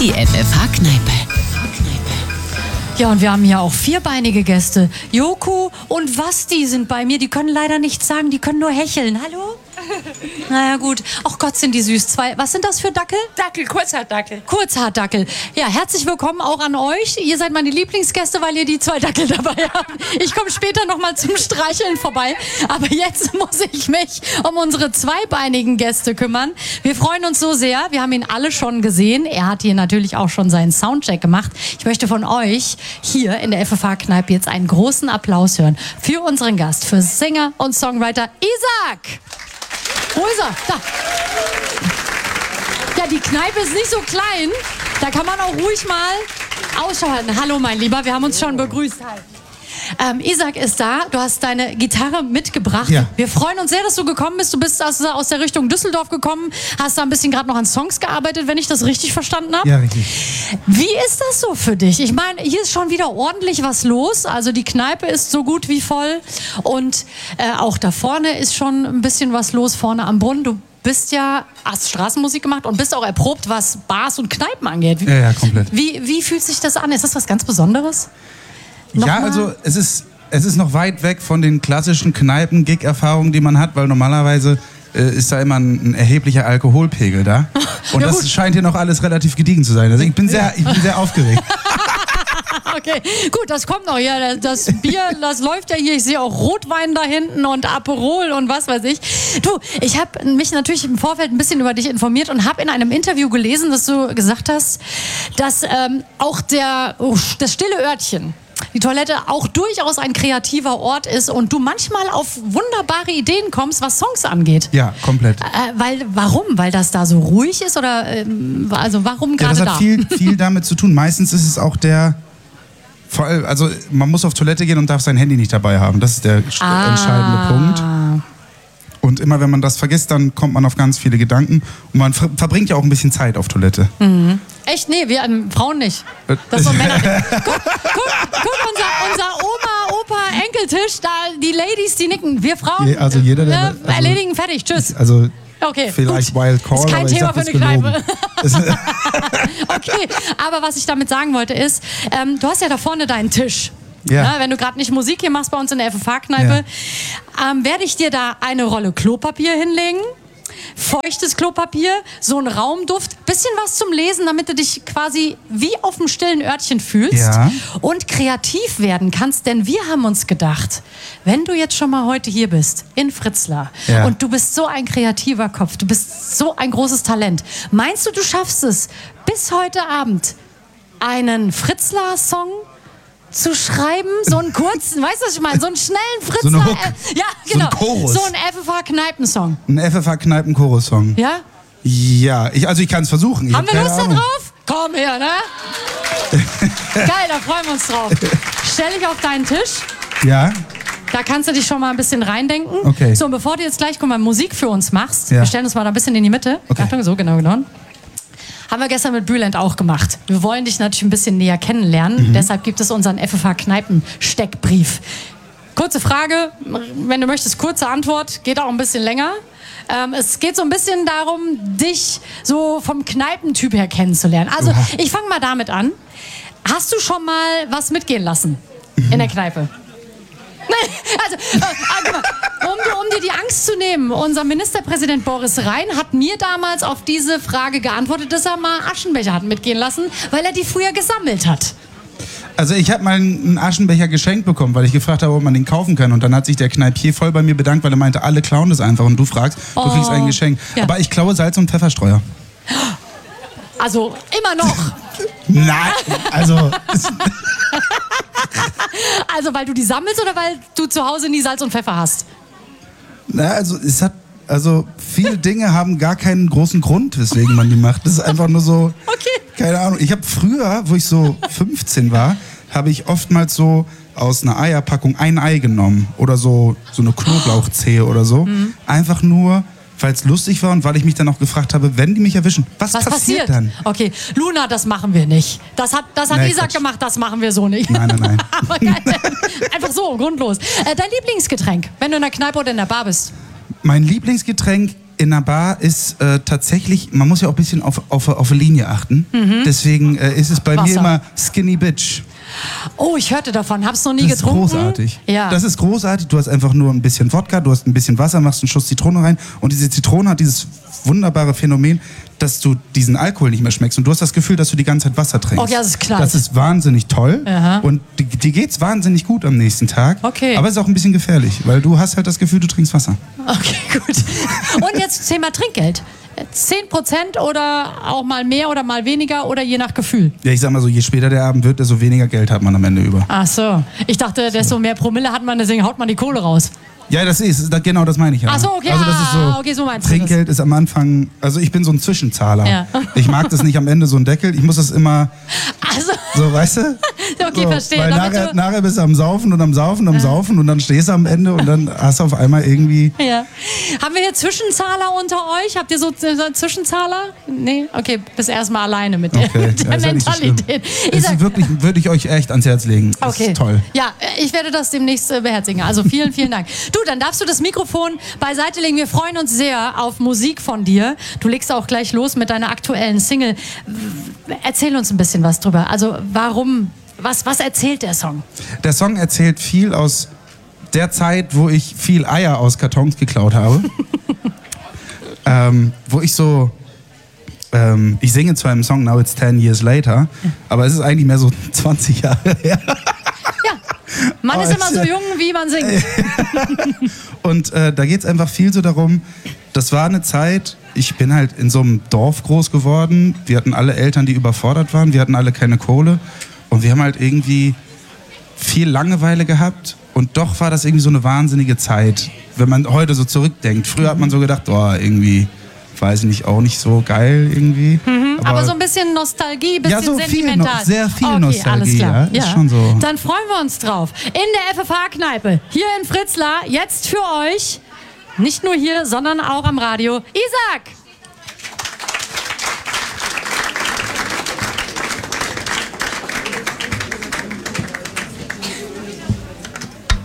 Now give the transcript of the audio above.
Die FFH-Kneipe. Ja, und wir haben hier auch vierbeinige Gäste. Joko und Vasti sind bei mir. Die können leider nichts sagen, die können nur hecheln. Hallo? Naja, gut. Ach Gott, sind die süß. Was sind das für Dackel? Dackel, Kurzhaardackel. Kurzhaardackel. Ja, herzlich willkommen auch an euch. Ihr seid meine Lieblingsgäste, weil ihr die 2 Dackel dabei habt. Ich komme später nochmal zum Streicheln vorbei. Aber jetzt muss ich mich um unsere zweibeinigen Gäste kümmern. Wir freuen uns so sehr. Wir haben ihn alle schon gesehen. Er hat hier natürlich auch schon seinen Soundcheck gemacht. Ich möchte von euch hier in der FFH-Kneipe jetzt einen großen Applaus hören für unseren Gast, für Sänger und Songwriter Isaac. Wo ist er? Da. Ja, die Kneipe ist nicht so klein. Da kann man auch ruhig mal Ausschau halten. Hallo, mein Lieber, wir haben uns schon begrüßt. Isaac ist da. Du hast deine Gitarre mitgebracht. Ja. Wir freuen uns sehr, dass du gekommen bist. Du bist aus der Richtung Düsseldorf gekommen. Hast da ein bisschen gerade noch an Songs gearbeitet, wenn ich das richtig verstanden habe. Ja, richtig. Wie ist das so für dich? Ich meine, hier ist schon wieder ordentlich was los. Also die Kneipe ist so gut wie voll. Und auch da vorne ist schon ein bisschen was los, vorne am Brunnen. Du hast Straßenmusik gemacht und bist auch erprobt, was Bars und Kneipen angeht. Ja, komplett. Wie fühlt sich das an? Ist das was ganz Besonderes? Ja, also es ist noch weit weg von den klassischen Kneipen-Gig-Erfahrungen, die man hat, weil normalerweise ist da immer ein erheblicher Alkoholpegel da. Und ja, das gut. scheint hier noch alles relativ gediegen zu sein. Also ich bin sehr aufgeregt. Okay, gut, das kommt noch. Ja, das Bier, das läuft ja hier. Ich sehe auch Rotwein da hinten und Aperol und was weiß ich. Du, ich habe mich natürlich im Vorfeld ein bisschen über dich informiert und habe in einem Interview gelesen, dass du gesagt hast, dass auch das stille Örtchen, die Toilette, auch durchaus ein kreativer Ort ist und du manchmal auf wunderbare Ideen kommst, was Songs angeht. Ja, komplett. Warum? Weil das da so ruhig ist oder also warum gerade das da? hat viel damit zu tun. Meistens ist es auch also man muss auf Toilette gehen und darf sein Handy nicht dabei haben. Das ist der entscheidende Punkt. Und immer wenn man das vergisst, dann kommt man auf ganz viele Gedanken. Und man verbringt ja auch ein bisschen Zeit auf Toilette. Mhm. Echt? Nee, wir Frauen nicht. Das ist so Männer. Guck, unser Opa-Enkeltisch, da die Ladies, die nicken. Wir Frauen Also jeder, der erledigen, fertig, tschüss. Also okay, vielleicht gut. Wild Call, ist kein aber Thema ich sag, für eine Kneipe. das Okay, aber was ich damit sagen wollte ist, du hast ja da vorne deinen Tisch. Ja. Na, wenn du gerade nicht Musik hier machst bei uns in der FFH-Kneipe, werde ich dir da eine Rolle Klopapier hinlegen. Feuchtes Klopapier, so ein Raumduft, bisschen was zum Lesen, damit du dich quasi wie auf dem stillen Örtchen fühlst und kreativ werden kannst, denn wir haben uns gedacht, wenn du jetzt schon mal heute hier bist, in Fritzlar, und du bist so ein kreativer Kopf, du bist so ein großes Talent, meinst du schaffst es, bis heute Abend einen Fritzlar-Song zu schreiben, so einen kurzen, weißt du, was ich meine? So einen schnellen Fritzlar. So eine Hook. Ja, genau. So ein Chorus. So ein FFH-Kneipensong. Ein FFH-Kneipen-Chorus-Song. Ja? Ja, ich kann es versuchen. Haben wir Lust da drauf? Komm her, ne? Geil, da freuen wir uns drauf. Stell dich auf deinen Tisch. Ja. Da kannst du dich schon mal ein bisschen reindenken. Okay. So, und bevor du jetzt gleich Musik für uns machst, Ja. wir stellen uns mal da ein bisschen in die Mitte. Okay. Achtung, so, genau. Haben wir gestern mit Bülent auch gemacht. Wir wollen dich natürlich ein bisschen näher kennenlernen. Deshalb gibt es unseren FFH-Kneipen-Steckbrief. Kurze Frage, wenn du möchtest, kurze Antwort, geht auch ein bisschen länger. Es geht so ein bisschen darum, dich so vom Kneipentyp her kennenzulernen. Also, ich fange mal damit an. Hast du schon mal was mitgehen lassen in der Kneipe? Also, guck mal, um dir die Angst zu nehmen, unser Ministerpräsident Boris Rhein hat mir damals auf diese Frage geantwortet, dass er mal Aschenbecher hat mitgehen lassen, weil er die früher gesammelt hat. Also ich habe mal einen Aschenbecher geschenkt bekommen, weil ich gefragt habe, ob man den kaufen kann. Und dann hat sich der Kneipier voll bei mir bedankt, weil er meinte, alle klauen das einfach und du fragst, du kriegst ein Geschenk. Ja. Aber ich klaue Salz- und Pfefferstreuer. Also immer noch. Nein, also... Also weil du die sammelst oder weil du zu Hause nie Salz und Pfeffer hast? Na, also viele Dinge haben gar keinen großen Grund, weswegen man die macht. Das ist einfach nur so, keine Ahnung. Ich habe früher, wo ich so 15 war, habe ich oftmals so aus einer Eierpackung ein Ei genommen oder so eine Knoblauchzehe oder so. Einfach nur, weil es lustig war und weil ich mich dann auch gefragt habe, wenn die mich erwischen, was passiert dann? Okay, Luna, das machen wir nicht. Das hat Isaac gemacht, das machen wir so nicht. Nein. Aber geil. Einfach so, grundlos. Dein Lieblingsgetränk, wenn du in der Kneipe oder in der Bar bist? Mein Lieblingsgetränk in einer Bar ist tatsächlich, man muss ja auch ein bisschen auf eine Linie achten. Deswegen ist es bei mir immer Skinny Bitch. Oh, ich hörte davon, hab's noch nie getrunken. Das ist großartig. Ja. Das ist großartig. Du hast einfach nur ein bisschen Wodka, du hast ein bisschen Wasser, machst einen Schuss Zitrone rein und diese Zitrone hat dieses wunderbare Phänomen, dass du diesen Alkohol nicht mehr schmeckst und du hast das Gefühl, dass du die ganze Zeit Wasser trinkst. Oh ja, das ist klar. Das ist wahnsinnig toll. Aha. Und dir geht's wahnsinnig gut am nächsten Tag. Okay. Aber es ist auch ein bisschen gefährlich, weil du hast halt das Gefühl, du trinkst Wasser. Okay, gut. Und jetzt Thema Trinkgeld. 10% oder auch mal mehr oder mal weniger oder je nach Gefühl? Ja, ich sag mal so, je später der Abend wird, desto weniger Geld hat man am Ende über. Ach so. Ich dachte, desto mehr Promille hat man, deswegen haut man die Kohle raus. Ja, genau das meine ich. Ja. Ach so, okay, also das ist so, okay, so meinst du Trinkgeld ist am Anfang, also ich bin so ein Zwischenzahler. Ja. Ich mag das nicht am Ende so ein Deckel, ich muss das immer, so, weißt du? Okay, so, verstehe. Weil nachher bist du am Saufen und am Saufen und am Saufen und dann stehst du am Ende und dann hast du auf einmal irgendwie... Ja. Haben wir hier Zwischenzahler unter euch? Habt ihr so Zwischenzahler? Nee? Okay, bist erstmal alleine mit der, mit der Mentalität. Das ist wirklich, würde ich euch echt ans Herz legen. Das Okay. ist toll. Ja, ich werde das demnächst beherzigen. Also vielen, vielen Dank. Du, dann darfst du das Mikrofon beiseite legen. Wir freuen uns sehr auf Musik von dir. Du legst auch gleich los mit deiner aktuellen Single. Erzähl uns ein bisschen was drüber. Also warum, was erzählt der Song? Der Song erzählt viel aus der Zeit, wo ich viel Eier aus Kartons geklaut habe. Wo ich so... ich singe zwar im Song Now It's 10 Years Later, aber es ist eigentlich mehr so 20 Jahre her. Man ist immer so jung, wie man singt. Und da geht es einfach viel so darum, das war eine Zeit, ich bin halt in so einem Dorf groß geworden, wir hatten alle Eltern, die überfordert waren, wir hatten alle keine Kohle und wir haben halt irgendwie viel Langeweile gehabt und doch war das irgendwie so eine wahnsinnige Zeit, wenn man heute so zurückdenkt. Früher hat man so gedacht, oh, irgendwie... weiß ich nicht, auch nicht so geil irgendwie. Aber so ein bisschen Nostalgie, ein bisschen ja, so sentimental. Sehr viel okay, Nostalgie, alles klar. ja. Ist schon so. Dann freuen wir uns drauf. In der FFH-Kneipe, hier in Fritzlar, jetzt für euch, nicht nur hier, sondern auch am Radio, Isaac!